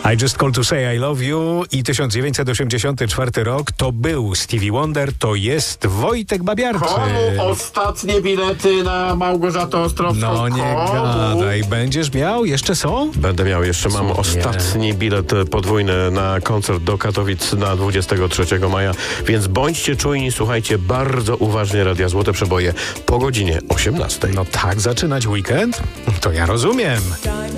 I Just Call to Say I Love You i 1984 rok to był Stevie Wonder, to jest Wojtek Babiarczy. Komu ostatnie bilety na Małgorzatę Ostrowską? No nie gadaj, będziesz miał? Jeszcze są? Będę miał, jeszcze mam Cudnie. ostatni bilet podwójny na koncert do Katowic na 23 maja, więc bądźcie czujni, słuchajcie bardzo uważnie Radia Złote Przeboje po godzinie 18. No tak zaczynać weekend? To ja rozumiem.